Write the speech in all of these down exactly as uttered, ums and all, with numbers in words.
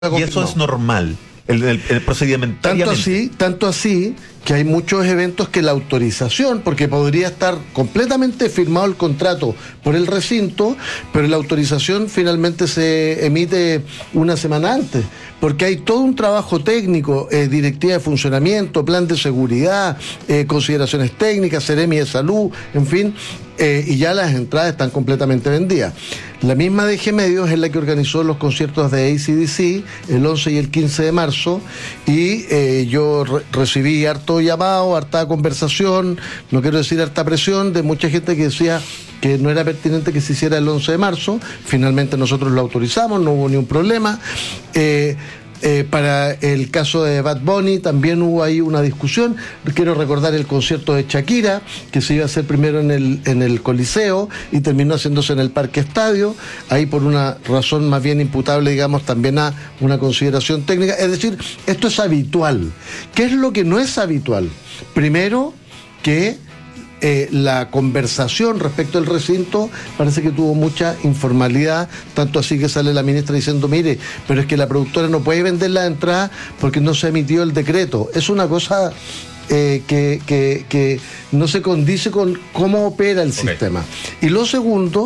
Y eso es normal, el, el, el procedimentariamente. Tanto así, tanto así que hay muchos eventos que la autorización, porque podría estar completamente firmado el contrato por el recinto, pero la autorización finalmente se emite una semana antes, porque hay todo un trabajo técnico, eh, directiva de funcionamiento, plan de seguridad, eh, consideraciones técnicas, Seremi de Salud, en fin, eh, y ya las entradas están completamente vendidas. La misma D G Medios es la que organizó los conciertos de A C D C el once y el quince de marzo, y eh, yo re recibí harto llamado, harta conversación, no quiero decir harta presión, de mucha gente que decía que no era pertinente que se hiciera el once de marzo. Finalmente nosotros lo autorizamos, no hubo ni un problema. Eh, Eh, para el caso de Bad Bunny también hubo ahí una discusión. Quiero recordar el concierto de Shakira, que se iba a hacer primero en el, en el Coliseo y terminó haciéndose en el Parque Estadio, ahí por una razón más bien imputable, digamos, también a una consideración técnica. Es decir, esto es habitual. ¿Qué es lo que no es habitual? Primero, que Eh, la conversación respecto al recinto parece que tuvo mucha informalidad, tanto así que sale la ministra diciendo, mire, pero es que la productora no puede vender la entrada porque no se emitió el decreto. Es una cosa eh, que, que, que no se condice con cómo opera el okay. sistema. Y lo segundo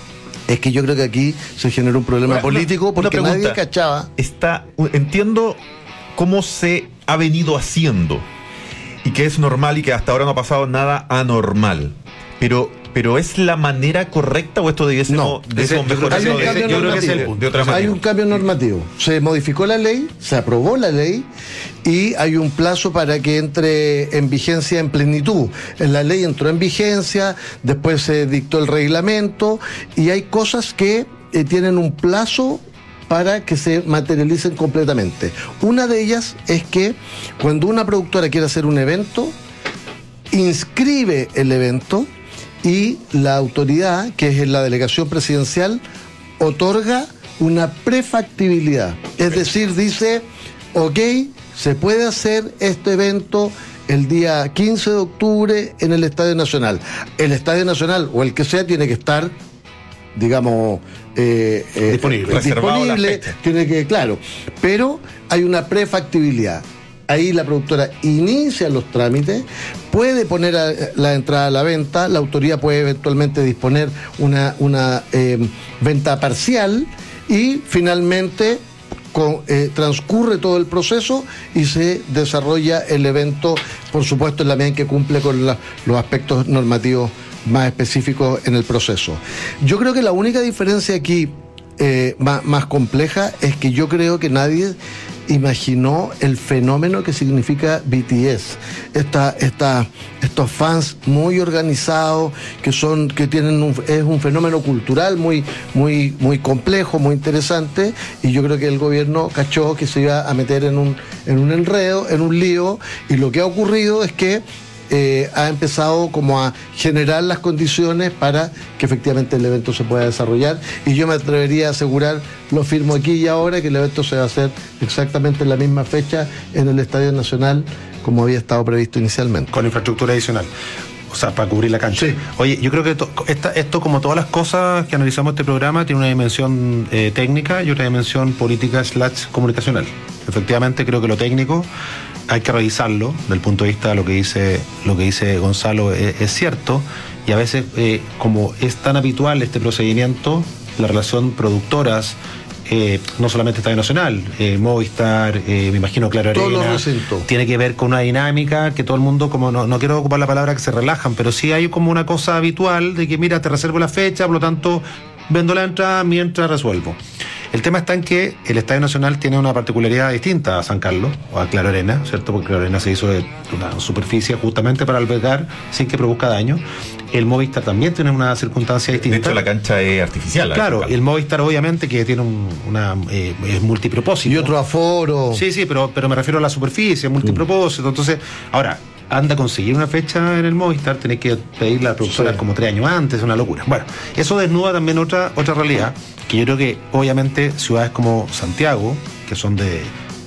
es que yo creo que aquí se generó un problema bueno, político porque pregunta, nadie cachaba. Está, entiendo cómo se ha venido haciendo y que es normal y que hasta ahora no ha pasado nada anormal, pero pero ¿es la manera correcta o esto debiésemos no, mejorar? Hay un cambio yo creo que es el, de otra manera. Hay un cambio normativo, se modificó la ley, se aprobó la ley y hay un plazo para que entre en vigencia en plenitud. La ley entró en vigencia, después se dictó el reglamento y hay cosas que eh, tienen un plazo para que se materialicen completamente. Una de ellas es que cuando una productora quiere hacer un evento, inscribe el evento y la autoridad, que es la delegación presidencial, otorga una prefactibilidad. Es decir, dice, ok, se puede hacer este evento el día quince de octubre en el Estadio Nacional. El Estadio Nacional, o el que sea, tiene que estar, digamos, eh, eh, disponible, disponible tiene que, claro, pero hay una prefactibilidad. Ahí la productora inicia los trámites, puede poner a, la entrada a la venta, la autoridad puede eventualmente disponer una, una eh, venta parcial y finalmente con, eh, transcurre todo el proceso y se desarrolla el evento, por supuesto en la medida en que cumple con la, los aspectos normativos más específicos en el proceso. Yo creo que la única diferencia aquí eh, más, más compleja es que yo creo que nadie imaginó el fenómeno que significa B T S. Esta, esta, estos fans muy organizados, que son, que tienen un, es un fenómeno cultural muy, muy, muy complejo, muy interesante, y yo creo que el gobierno cachó que se iba a meter en un, en un enredo, en un lío, y lo que ha ocurrido es que Eh, ha empezado como a generar las condiciones para que efectivamente el evento se pueda desarrollar, y yo me atrevería a asegurar, lo firmo aquí y ahora, que el evento se va a hacer exactamente en la misma fecha en el Estadio Nacional como había estado previsto inicialmente. Con infraestructura adicional. O sea, para cubrir la cancha. Sí. Oye, yo creo que to, esta, esto, como todas las cosas que analizamos este programa, tiene una dimensión eh, técnica y otra dimensión política slash comunicacional. Efectivamente, creo que lo técnico hay que revisarlo desde el punto de vista de lo que dice, lo que dice Gonzalo es, es cierto, y a veces, eh, como es tan habitual este procedimiento, la relación productoras, Eh, no solamente Estadio Nacional, eh, Movistar, eh, me imagino Claro Arena, tiene que ver con una dinámica que todo el mundo, como no, no quiero ocupar la palabra que se relajan, pero sí hay como una cosa habitual de que mira, te reservo la fecha, por lo tanto vendo la entrada mientras resuelvo. El tema está en que el Estadio Nacional tiene una particularidad distinta a San Carlos o a Claro Arena, ¿cierto? Porque Claro Arena se hizo de una superficie justamente para albergar sin que produzca daño. El Movistar también tiene una circunstancia distinta. De hecho, la cancha es artificial. Claro, el Movistar obviamente que tiene un, una eh, es multipropósito. Y otro aforo. Sí, sí, pero, pero me refiero a la superficie, multipropósito. Entonces, ahora, anda a conseguir una fecha en el Movistar, tenés que pedirla a la productora sí. como tres años antes, es una locura. Bueno, eso desnuda también otra, otra realidad, que yo creo que obviamente ciudades como Santiago, que son de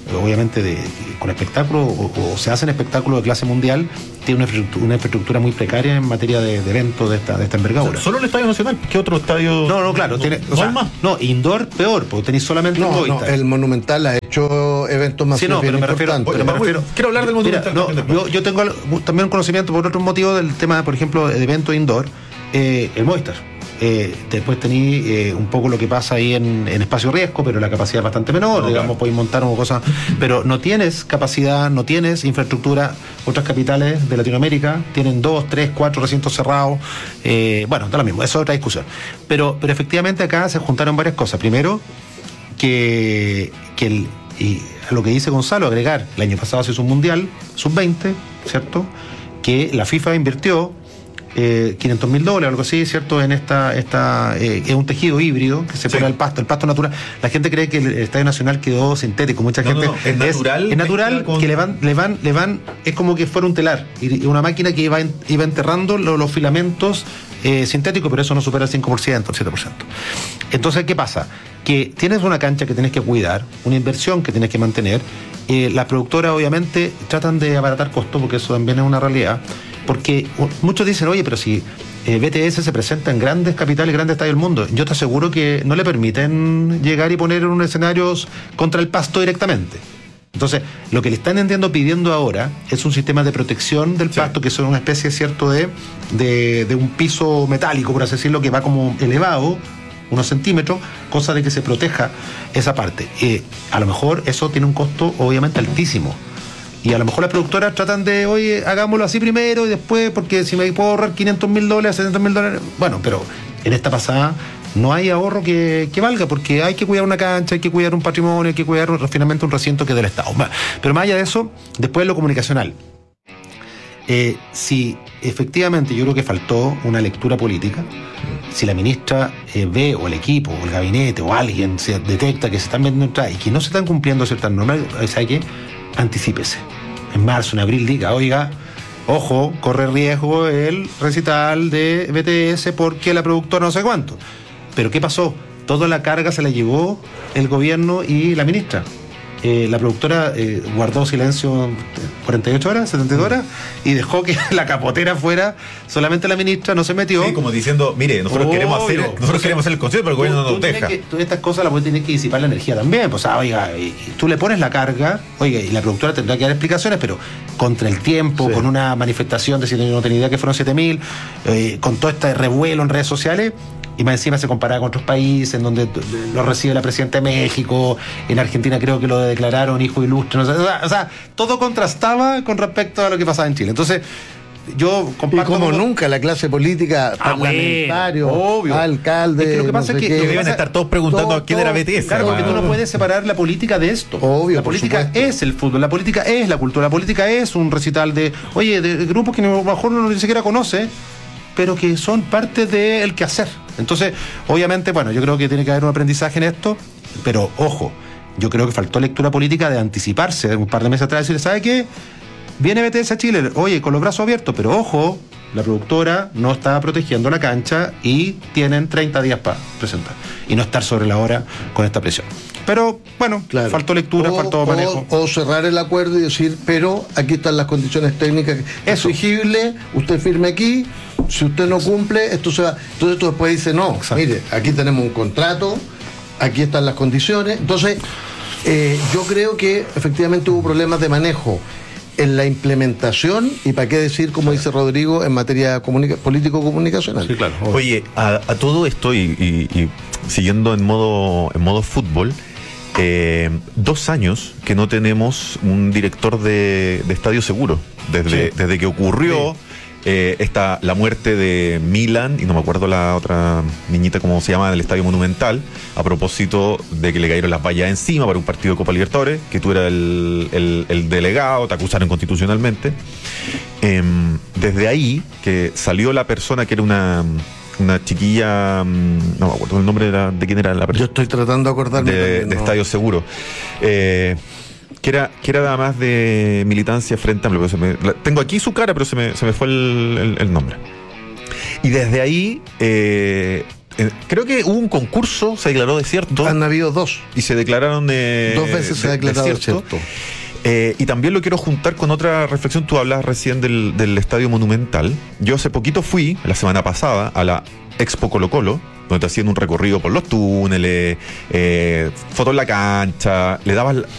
obviamente de, con espectáculos o, o se hacen espectáculos de clase mundial, tiene una infraestructura, una infraestructura muy precaria en materia de, de eventos de esta, de esta envergadura. ¿Solo el Estadio Nacional? ¿Qué otro estadio? No, no, claro. No, tiene, no o sea, hay más. No, indoor peor, porque tenéis solamente No, un no, el Monumental ha hecho eventos más Sí, no, pero me refiero, pero me refiero- Quiero hablar del Mira, Monumental. no, también después. yo, yo tengo al- también un conocimiento por otro motivo del tema, por ejemplo, de evento indoor, eh, el Movistar. Eh, después tení eh, un poco lo que pasa ahí en, en espacio riesgo, pero la capacidad es bastante menor, No, digamos, claro. podéis montar una cosa, pero no tienes capacidad, no tienes infraestructura. Otras capitales de Latinoamérica tienen dos, tres, cuatro recintos cerrados. Eh, bueno, da lo mismo, eso es otra discusión. Pero, pero efectivamente acá se juntaron varias cosas. Primero, que, que el, y a lo que dice Gonzalo, agregar, el año pasado se hizo un mundial, sub veinte, ¿cierto? Que la FIFA invirtió eh, quinientos mil dólares, algo así, ¿cierto? En esta, esta eh, es un tejido híbrido que se Sí. pone al pasto, el pasto natural. La gente cree que el Estadio Nacional quedó sintético, mucha No, gente. no, no, es natural, Es natural mezcla con- que le van, le van, le van, es como que fuera un telar, y y una máquina que iba, en- iba enterrando lo- los filamentos eh, sintéticos, pero eso no supera el cinco por ciento, el siete por ciento. Entonces, ¿qué pasa? Que tienes una cancha que tienes que cuidar, una inversión que tienes que mantener. Eh, las productoras obviamente tratan de abaratar costos, porque eso también es una realidad, porque uh, muchos dicen, oye, pero si eh, B T S se presenta en grandes capitales, grandes estadios del mundo, yo te aseguro que no le permiten llegar y poner un escenario contra el pasto directamente. Entonces, lo que le están entiendo pidiendo ahora es un sistema de protección del Sí. pasto, que son una especie, cierto, de, de, de un piso metálico, por así decirlo, que va como elevado unos centímetros, cosa de que se proteja esa parte. Eh, a lo mejor eso tiene un costo obviamente altísimo. Y a lo mejor las productoras tratan de, oye, hagámoslo así primero y después, porque si me puedo ahorrar quinientos mil dólares, setenta mil dólares. Bueno, pero en esta pasada no hay ahorro que, que valga, porque hay que cuidar una cancha, hay que cuidar un patrimonio, hay que cuidar un- finalmente un recinto que es del Estado. Pero más allá de eso, después lo comunicacional. Eh, si efectivamente yo creo que faltó una lectura política, si la ministra eh, ve, o el equipo, o el gabinete, o alguien se detecta que se están vendiendo entradas y que no se están cumpliendo ciertas normas, ¿sabe qué? Anticípese. En marzo, en abril, diga, oiga, ojo, corre riesgo el recital de B T S porque la productora no sé cuánto. Pero ¿qué pasó? Toda la carga se la llevó el gobierno y la ministra. Eh, la productora eh, guardó silencio cuarenta y ocho horas, setenta y dos horas, y dejó que la capotera fuera solamente la ministra, no se metió. Sí, como diciendo, mire, nosotros Obvio. queremos hacer, nosotros Entonces, queremos hacer el concierto, pero el gobierno no Tú- nos tú tienes deja. que- tú estas cosas las tienes que disipar la energía también. Pues, ah, oiga, y, y tú le pones la carga, oiga, y la productora tendrá que dar explicaciones, pero contra el tiempo, Sí. con una manifestación de siete, yo no tenía idea que fueron siete mil, eh, con todo este revuelo en redes sociales. Y más encima se comparaba con otros países en donde t- lo recibe la presidenta de México, en Argentina creo que lo declararon hijo ilustre, no sé, o sea, o sea, todo contrastaba con respecto a lo que pasaba en Chile. Entonces, yo Y comparto... como con- nunca la clase política, Ah, parlamentario, bueno, obvio. alcalde, Es que lo que no pasa sé es que- qué. lo Que que deben pasa- estar todos preguntando todo- a quién era B T S. Claro, porque tú hermano. no puedes separar la política de esto. Obvio, la por política supuesto. es el fútbol, la política es la cultura, la política es un recital de, oye, de grupos que a lo mejor uno ni siquiera conoce, pero que son parte del quehacer. Entonces, obviamente, bueno, yo creo que tiene que haber un aprendizaje en esto, pero ojo, yo creo que faltó lectura política de anticiparse un par de meses atrás y decirle, ¿sabe qué? Viene B T S a Chile, oye, con los brazos abiertos, pero ojo, la productora no está protegiendo la cancha y tienen treinta días para presentar y no estar sobre la hora con esta presión. Pero bueno, Claro. faltó lectura, o, faltó o- manejo. o cerrar el acuerdo y decir, pero aquí están las condiciones técnicas Eso. exigibles, usted firme aquí, si usted no cumple, esto se va. Entonces tú después dices, no, Exacto. mire, aquí tenemos un contrato, aquí están las condiciones. Entonces, eh, yo creo que efectivamente hubo problemas de manejo en la implementación y para qué decir, como dice Rodrigo, en materia comunica- político-comunicacional. Sí, claro. Oye, a, a todo esto y, y- y siguiendo en modo, en modo fútbol, eh, dos años que no tenemos un director de, de estadio seguro. Desde, Sí. desde que ocurrió eh, esta, la muerte de Milan, y no me acuerdo la otra niñita cómo se llama, del Estadio Monumental, a propósito de que le cayeron las vallas encima para un partido de Copa Libertadores, que tú eras el, el- el delegado, te acusaron constitucionalmente. Em, desde ahí, que salió la persona que era una, una chiquilla, mm, no me acuerdo el nombre de, la- de quién era la Yo persona, estoy tratando de acordarme. de, también, de ¿no? Estadio Seguro. Eh, que era, que era además de militancia frente a... Se me, la- tengo aquí su cara, pero se me, se me fue el, el- el nombre. Y desde ahí, eh, eh, creo que hubo un concurso, se declaró desierto. Han habido dos. Y se declararon eh, Dos veces se ha declarado desierto. desierto. Eh, y también lo quiero juntar con otra reflexión. Tú hablabas recién del, del Estadio Monumental. Yo hace poquito fui, la semana pasada, a la Expo Colo Colo, donde te hacían un recorrido por los túneles, eh, fotos en la cancha, le dabas